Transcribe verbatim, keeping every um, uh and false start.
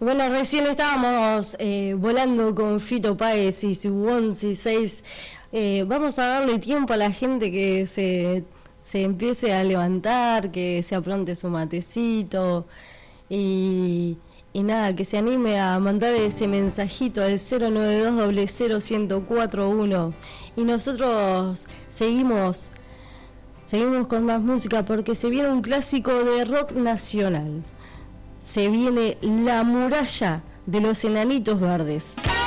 Bueno, recién estábamos eh, volando con Fito Páez y su once y seis. Eh, vamos a darle tiempo a la gente que se, se empiece a levantar, que se apronte su matecito y, y nada, que se anime a mandar ese mensajito al cero nueve dos cero cero cero uno cero cuatro uno. Y nosotros seguimos, seguimos con más música porque se viene un clásico de rock nacional. Se viene La Muralla de los Enanitos Verdes.